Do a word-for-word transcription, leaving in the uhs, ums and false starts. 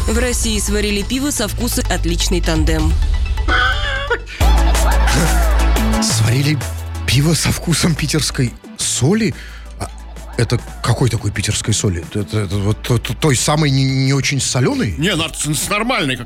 В России сварили пиво со вкусом отличный тандем. Сварили пиво со вкусом питерской соли? А это какой такой питерской соли? Это, это вот то- то- той самой не, не очень соленой? Не, на- с нормальной,